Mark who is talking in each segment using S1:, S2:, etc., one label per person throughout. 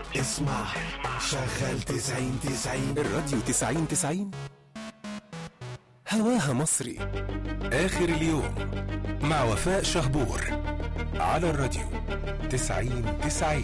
S1: اسمع شغل 90
S2: الراديو 90 هواها مصري. آخر اليوم مع وفاء شهبور على الراديو 90.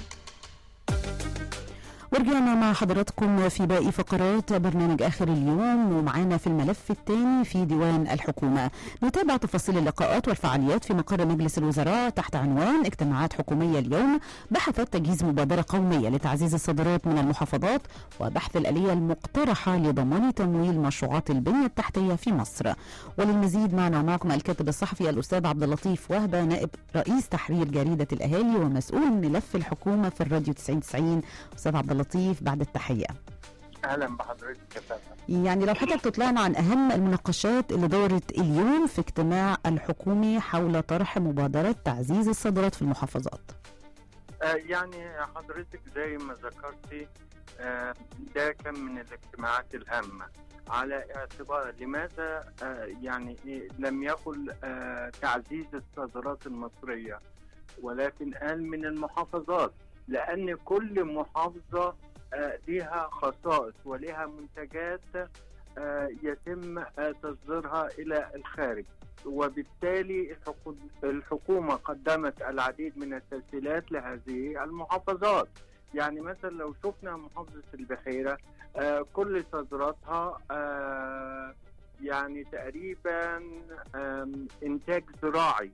S3: ورجعنا مع حضراتكم في باقي فقرات برنامج آخر اليوم، ومعانا في الملف الثاني في ديوان الحكومة نتابع تفاصيل اللقاءات والفعاليات في مقر مجلس الوزراء تحت عنوان اجتماعات حكومية اليوم، بحثت تجهيز مبادرة قومية لتعزيز الصادرات من المحافظات وبحث الآلية المقترحة لضمان تمويل مشروعات البنية التحتية في مصر. وللمزيد معنا معكم الكاتب الصحفي الأستاذ عبد اللطيف وهبة، نائب رئيس تحرير جريدة الأهالي ومسؤول ملف الحكومة في الراديو 90. أستاذ عبد اللطيف بعد التحية.
S4: اهلا بحضرتك يا فندم.
S3: يعني لو حضرتك تطلعنا عن اهم المناقشات اللي دارت اليوم في اجتماع الحكومي حول طرح مبادرة تعزيز الصادرات في المحافظات.
S4: يعني حضرتك زي ما ذكرتي ده كان من الاجتماعات الهامة، على اعتبار لماذا يعني لم يقل تعزيز الصادرات المصرية، ولكن قال من المحافظات، لأن كل محافظة لها خصائص ولها منتجات يتم تصديرها إلى الخارج، وبالتالي الحكومة قدمت العديد من التسهيلات لهذه المحافظات. يعني مثلا لو شفنا محافظة البحيرة كل صادراتها يعني تقريبا إنتاج زراعي،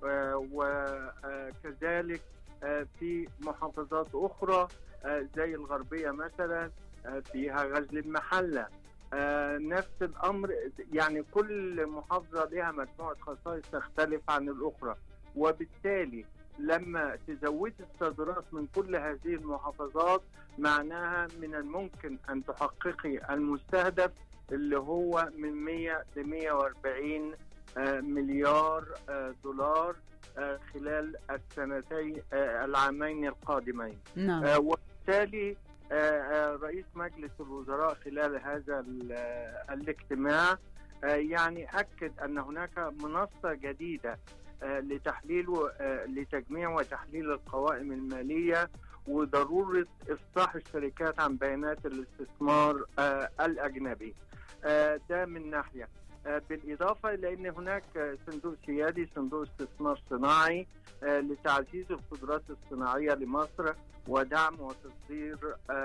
S4: وكذلك في محافظات أخرى زي الغربية مثلا فيها غزل المحلة، نفس الأمر. يعني كل محافظة لها مجموعة خصائص تختلف عن الأخرى، وبالتالي لما تزود الصادرات من كل هذه المحافظات معناها من الممكن أن تحققي المستهدف اللي هو من 100 ل 140 مليار دولار خلال العامين القادمين.
S3: نعم.
S4: وبالتالي رئيس مجلس الوزراء خلال هذا الاجتماع يعني أكد أن هناك منصة جديدة لتجميع وتحليل القوائم المالية، وضرورة إفصاح الشركات عن بيانات الاستثمار الأجنبي. ده من ناحية. بالإضافة إلى أن هناك صندوق سيادي، صندوق استثمار صناعي لتعزيز القدرات الصناعية لمصر ودعم وتصدير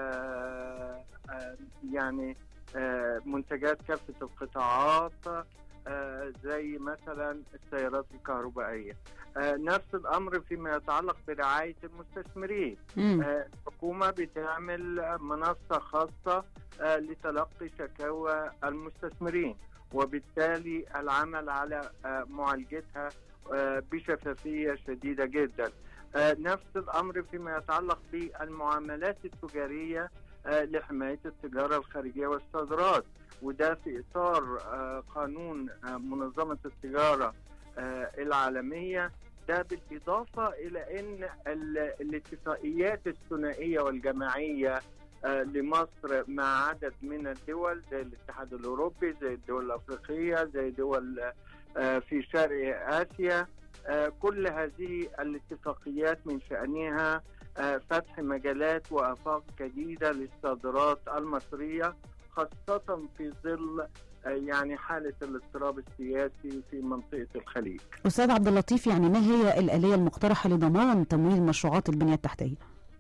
S4: يعني منتجات كافة القطاعات زي مثلا السيارات الكهربائية. نفس الأمر فيما يتعلق برعاية المستثمرين. الحكومة بتعمل منصة خاصة لتلقي شكاوى المستثمرين، وبالتالي العمل على معالجتها بشفافية شديدة جدا. نفس الأمر فيما يتعلق بالمعاملات التجارية لحماية التجارة الخارجية والصادرات، وده في إطار قانون منظمة التجارة العالمية. ده بالإضافة إلى أن الاتفاقيات الثنائية والجماعية لمصر مع عدد من الدول زي الاتحاد الأوروبي، زي الدول الأفريقية، زي دول في شرق آسيا، كل هذه الاتفاقيات من شأنها فتح مجالات وآفاق جديدة للصادرات المصرية، خاصة في ظل يعني حالة الاضطراب السياسي في منطقة الخليج.
S3: أستاذ عبد اللطيف، يعني ما هي الآلية المقترحة لضمان تمويل مشروعات البنية التحتية؟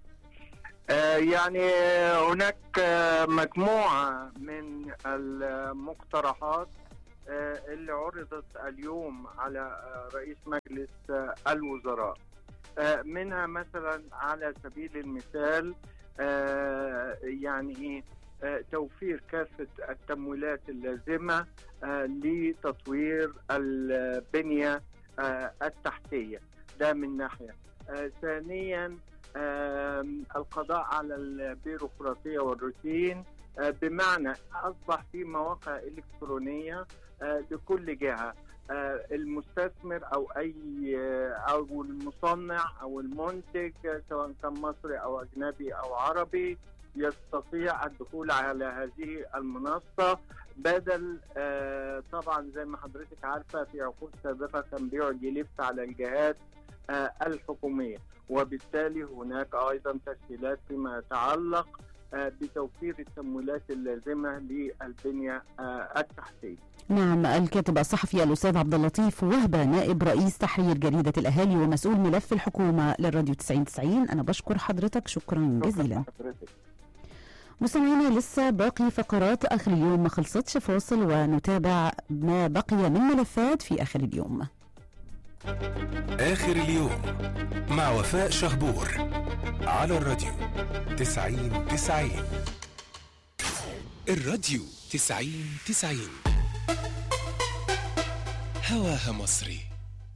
S4: يعني هناك مجموعة من المقترحات اللي عرضت اليوم على رئيس مجلس الوزراء. منها مثلا على سبيل المثال يعني توفير كافة التمويلات اللازمة لتطوير البنية التحتية. ده من ناحية. ثانيا القضاء على البيروقراطية والروتين، بمعنى أصبح في مواقع إلكترونية لكل جهة. المستثمر أو المصنع أو المنتج سواء كان مصري أو أجنبي أو عربي يستطيع الدخول على هذه المنصة، بدل طبعا زي ما حضرتك عارفة في عقود سابقة كان بيقعد يلف على الجهات الحكومية. وبالتالي هناك أيضا تسهيلات فيما يتعلق بتوفير التمويلات اللازمة للبنية التحتية.
S3: نعم، الكاتب الصحفي الأستاذ عبد اللطيف وهبة نائب رئيس تحرير جريدة الأهالي ومسؤول ملف الحكومة للراديو 9090، أنا بشكر حضرتك شكرا جزيلا. مستمعينا لسه باقي فقرات آخر اليوم ما خلصتش، فاصل ونتابع ما بقي من ملفات في آخر اليوم.
S2: آخر اليوم مع وفاء شهبور على الراديو 9090. الراديو 9090 هواها مصري.